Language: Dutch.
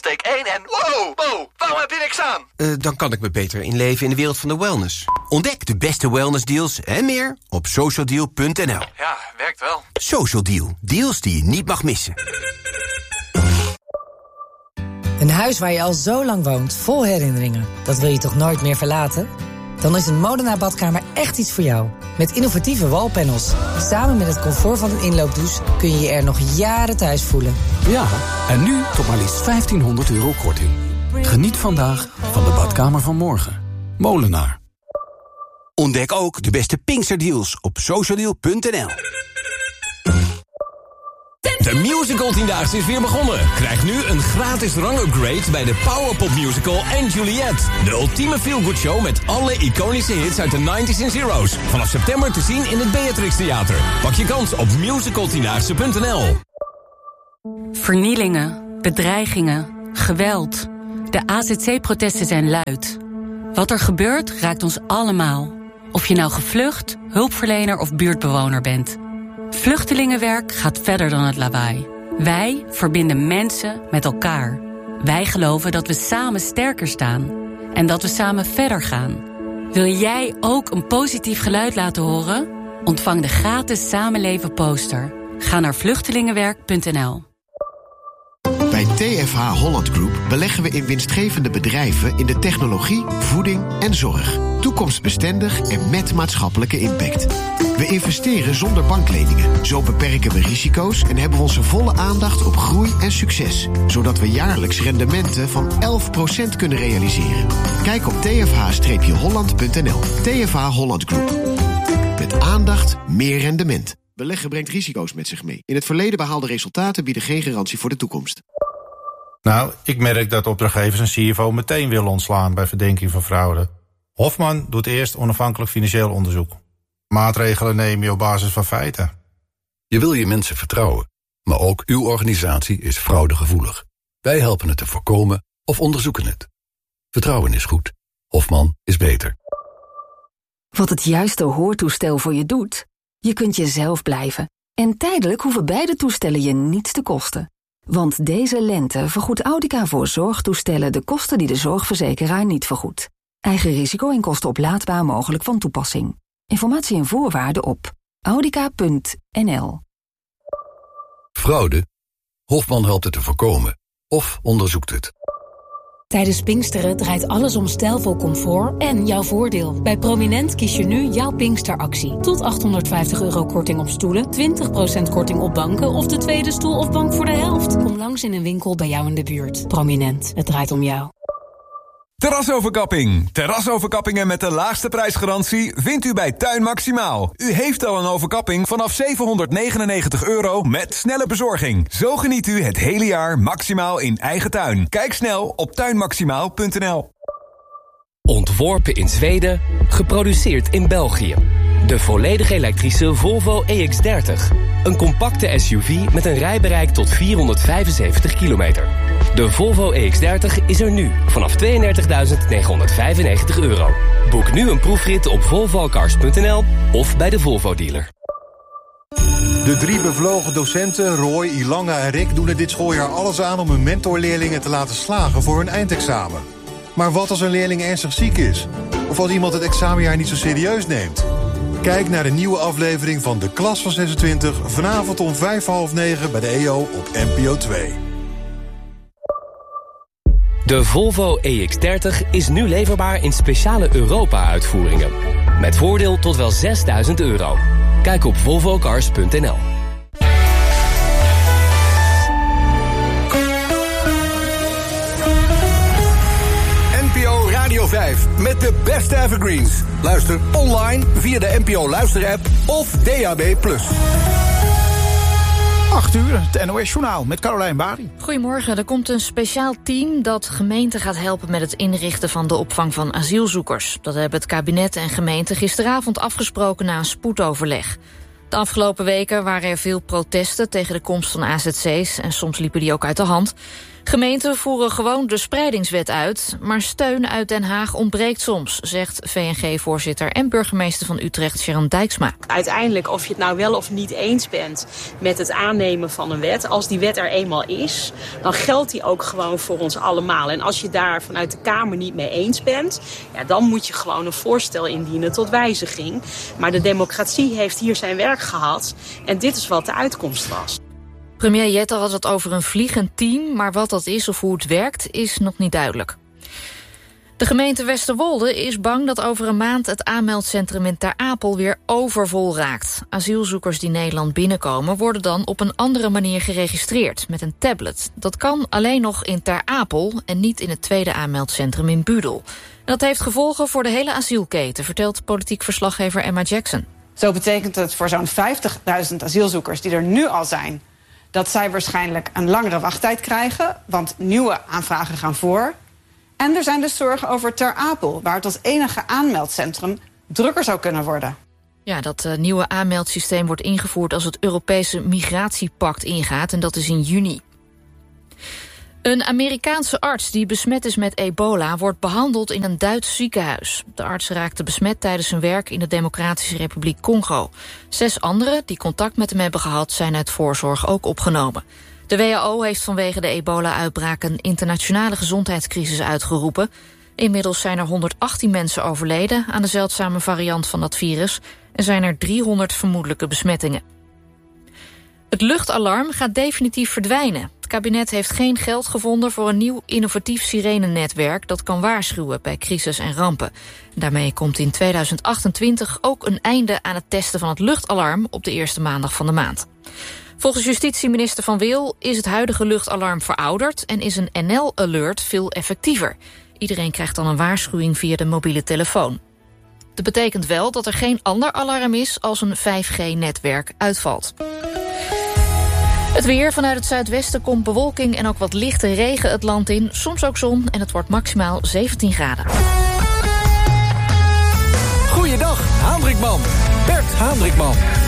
insteek 1 en... Wow, waarom heb je niks aan? Dan kan ik me beter inleven in de wereld van de wellness. Ontdek de beste wellnessdeals en meer op socialdeal.nl. Ja, werkt wel. Social Deal. Deals die je niet mag missen. Een huis waar je al zo lang woont, vol herinneringen. Dat wil je toch nooit meer verlaten? Dan is een Modena badkamer echt iets voor jou. Met innovatieve wallpanels. Samen met het comfort van een inloopdouche kun je je er nog jaren thuis voelen. Ja, en nu tot maar liefst €1.500 korting. Geniet vandaag van de badkamer van morgen. Molenaar. Ontdek ook de beste Pinksterdeals op socialdeal.nl. De Musical 10-daagse is weer begonnen. Krijg nu een gratis rangupgrade bij de Powerpop Musical en Juliet. De ultieme feel-good show met alle iconische hits uit de 90s en zeros. Vanaf september te zien in het Beatrix Theater. Pak je kans op musicaltiendaagse.nl. Vernielingen, bedreigingen, geweld. De AZC-protesten zijn luid. Wat er gebeurt raakt ons allemaal. Of je nou gevlucht, hulpverlener of buurtbewoner bent. Vluchtelingenwerk gaat verder dan het lawaai. Wij verbinden mensen met elkaar. Wij geloven dat we samen sterker staan. En dat we samen verder gaan. Wil jij ook een positief geluid laten horen? Ontvang de gratis Samenleven poster. Ga naar vluchtelingenwerk.nl. Bij TFH Holland Group beleggen we in winstgevende bedrijven in de technologie, voeding en zorg. Toekomstbestendig en met maatschappelijke impact. We investeren zonder bankleningen. Zo beperken we risico's en hebben we onze volle aandacht op groei en succes. Zodat we jaarlijks rendementen van 11% kunnen realiseren. Kijk op tfh-holland.nl. TFH Holland Group. Met aandacht meer rendement. Beleggen brengt risico's met zich mee. In het verleden behaalde resultaten bieden geen garantie voor de toekomst. Nou, ik merk dat opdrachtgevers een CFO meteen willen ontslaan bij verdenking van fraude. Hofman doet eerst onafhankelijk financieel onderzoek. Maatregelen neem je op basis van feiten. Je wil je mensen vertrouwen, maar ook uw organisatie is fraudegevoelig. Wij helpen het te voorkomen of onderzoeken het. Vertrouwen is goed. Hofman is beter. Wat het juiste hoortoestel voor je doet? Je kunt jezelf blijven. En tijdelijk hoeven beide toestellen je niets te kosten. Want deze lente vergoedt Audica voor zorgtoestellen de kosten die de zorgverzekeraar niet vergoedt. Eigen risico en kosten oplaadbaar mogelijk van toepassing. Informatie en voorwaarden op audica.nl. Fraude? Hofman helpt het te voorkomen of onderzoekt het. Tijdens Pinksteren draait alles om stijlvol comfort en jouw voordeel. Bij Prominent kies je nu jouw Pinksteractie. Tot €850 korting op stoelen, 20% korting op banken of de tweede stoel of bank voor de helft. Kom langs in een winkel bij jou in de buurt. Prominent, het draait om jou. Terrasoverkapping. Terrasoverkappingen met de laagste prijsgarantie vindt u bij Tuin Maximaal. U heeft al een overkapping vanaf €799 met snelle bezorging. Zo geniet u het hele jaar maximaal in eigen tuin. Kijk snel op tuinmaximaal.nl. Ontworpen in Zweden, geproduceerd in België. De volledig elektrische Volvo EX30. Een compacte SUV met een rijbereik tot 475 kilometer. De Volvo EX30 is er nu vanaf €32.995. Boek nu een proefrit op volvocars.nl of bij de Volvo dealer. De 3 bevlogen docenten, Roy, Ilanga en Rick, doen er dit schooljaar alles aan om hun mentorleerlingen te laten slagen voor hun eindexamen. Maar wat als een leerling ernstig ziek is? Of als iemand het examenjaar niet zo serieus neemt? Kijk naar de nieuwe aflevering van De Klas van 26... vanavond om 8:55 bij de EO op NPO 2. De Volvo EX30 is nu leverbaar in speciale Europa-uitvoeringen. Met voordeel tot wel €6.000. Kijk op volvocars.nl. NPO Radio 5 met de beste evergreens. Luister online via de NPO Luister-app of DAB+. 8 uur, het NOS-journaal met Carolijn Bari. Goedemorgen, er komt een speciaal team dat gemeenten gaat helpen met het inrichten van de opvang van asielzoekers. Dat hebben het kabinet en gemeente gisteravond afgesproken na een spoedoverleg. De afgelopen weken waren er veel protesten tegen de komst van AZC's... en soms liepen die ook uit de hand. Gemeenten voeren gewoon de spreidingswet uit... maar steun uit Den Haag ontbreekt soms... zegt VNG-voorzitter en burgemeester van Utrecht, Sharon Dijksma. Uiteindelijk, of je het nou wel of niet eens bent met het aannemen van een wet... als die wet er eenmaal is, dan geldt die ook gewoon voor ons allemaal. En als je daar vanuit de Kamer niet mee eens bent... ja, dan moet je gewoon een voorstel indienen tot wijziging. Maar de democratie heeft hier zijn werk gehad... en dit is wat de uitkomst was. Premier Jette had het over een vliegend team... maar wat dat is of hoe het werkt, is nog niet duidelijk. De gemeente Westerwolde is bang dat over een maand... het aanmeldcentrum in Ter Apel weer overvol raakt. Asielzoekers die Nederland binnenkomen... worden dan op een andere manier geregistreerd, met een tablet. Dat kan alleen nog in Ter Apel... en niet in het tweede aanmeldcentrum in Budel. En dat heeft gevolgen voor de hele asielketen... vertelt politiek verslaggever Emma Jackson. Zo betekent het voor zo'n 50.000 asielzoekers die er nu al zijn... dat zij waarschijnlijk een langere wachttijd krijgen... want nieuwe aanvragen gaan voor. En er zijn dus zorgen over Ter Apel... waar het als enige aanmeldcentrum drukker zou kunnen worden. Ja, dat nieuwe aanmeldsysteem wordt ingevoerd... als het Europese migratiepact ingaat, en dat is in juni. Een Amerikaanse arts die besmet is met ebola... wordt behandeld in een Duits ziekenhuis. De arts raakte besmet tijdens zijn werk in de Democratische Republiek Congo. 6 anderen die contact met hem hebben gehad... zijn uit voorzorg ook opgenomen. De WHO heeft vanwege de ebola-uitbraak... een internationale gezondheidscrisis uitgeroepen. Inmiddels zijn er 118 mensen overleden... aan de zeldzame variant van dat virus... en zijn er 300 vermoedelijke besmettingen. Het luchtalarm gaat definitief verdwijnen. Het kabinet heeft geen geld gevonden voor een nieuw innovatief sirenennetwerk... dat kan waarschuwen bij crisis en rampen. Daarmee komt in 2028 ook een einde aan het testen van het luchtalarm... op de eerste maandag van de maand. Volgens justitieminister Van Wil is het huidige luchtalarm verouderd... en is een NL-alert veel effectiever. Iedereen krijgt dan een waarschuwing via de mobiele telefoon. Dat betekent wel dat er geen ander alarm is als een 5G-netwerk uitvalt. Het weer. Vanuit het zuidwesten komt bewolking en ook wat lichte regen het land in. Soms ook zon en het wordt maximaal 17 graden. Goeiedag, Haandrikman. Bert Haandrikman.